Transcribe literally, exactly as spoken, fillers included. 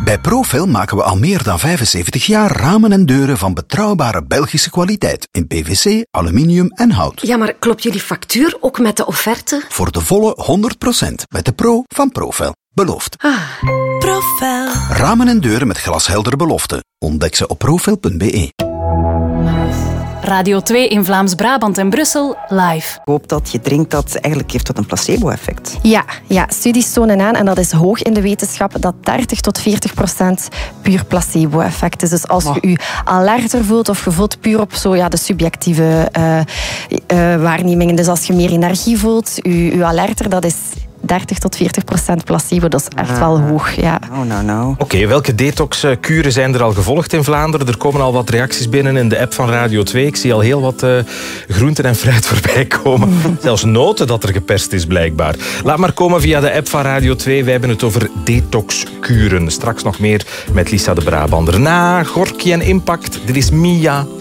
Bij Profil maken we al meer dan vijfenzeventig jaar ramen en deuren van betrouwbare Belgische kwaliteit. In P V C, aluminium en hout. Ja, maar klopt jullie factuur ook met de offerte? Voor de volle honderd procent met de Pro van Profil. Beloofd. Ah. Profil. Ramen en deuren met glasheldere beloften. Ontdek ze op profil punt b e. Radio twee in Vlaams-Brabant en Brussel, live. Ik hoop dat je drinkt dat eigenlijk heeft tot een placebo-effect. Ja, ja, studies tonen aan, en dat is hoog in de wetenschap, dat dertig tot veertig procent puur placebo-effect is. Dus als Oh. je je alerter voelt of je voelt puur op zo, ja, de subjectieve uh, uh, waarnemingen. Dus als je meer energie voelt, je, je alerter, dat is dertig tot veertig procent placebo. Dat is echt wel hoog. Ja. Oh, nou, nou. Oké, okay, welke detox-kuren zijn er al gevolgd in Vlaanderen? Er komen al wat reacties binnen in de app van Radio twee. Ik zie al heel wat uh, groenten en fruit voorbij komen. Zelfs noten dat er geperst is, blijkbaar. Laat maar komen via de app van Radio twee. Wij hebben het over detox-kuren. Straks nog meer met Lisa de Brabander. Na Gorky en Impact, dit is Mia.